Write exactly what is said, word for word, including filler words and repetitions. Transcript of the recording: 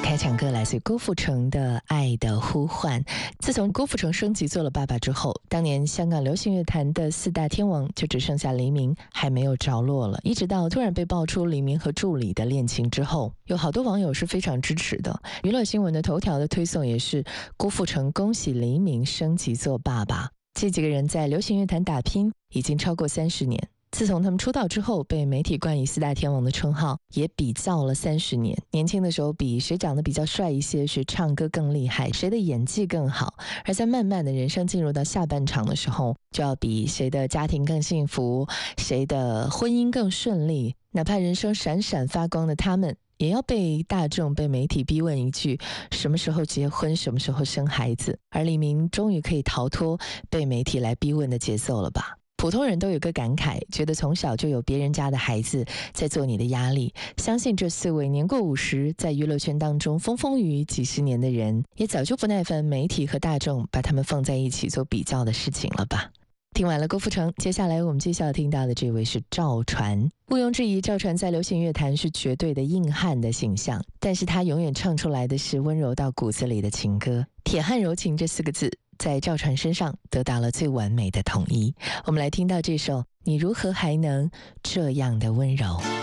开场歌来自郭富城的《爱的呼唤》。自从郭富城升级做了爸爸之后，当年香港流行乐坛的四大天王就只剩下黎明还没有着落了。一直到突然被爆出黎明和助理的恋情之后，有好多网友是非常支持的。娱乐新闻的头条的推送也是郭富城恭喜黎明升级做爸爸。这几个人在流行乐坛打拼已经超过三十年。自从他们出道之后，被媒体冠以四大天王的称号，也比造了三十年。年轻的时候比谁长得比较帅一些，谁唱歌更厉害，谁的演技更好；而在慢慢的人生进入到下半场的时候，就要比谁的家庭更幸福，谁的婚姻更顺利。哪怕人生闪闪发光的他们，也要被大众被媒体逼问一句，什么时候结婚，什么时候生孩子。而黎明终于可以逃脱被媒体来逼问的节奏了吧。普通人都有个感慨，觉得从小就有别人家的孩子在做你的压力。相信这四位年过五十，在娱乐圈当中风风雨雨几十年的人，也早就不耐烦媒体和大众把他们放在一起做比较的事情了吧。听完了郭富城，接下来我们接下来听到的这位是赵传。毋庸置疑，赵传在流行乐坛是绝对的硬汉的形象，但是他永远唱出来的是温柔到骨子里的情歌。铁汉柔情这四个字在赵传身上得到了最完美的统一。我们来听到这首《你如何还能这样的温柔》。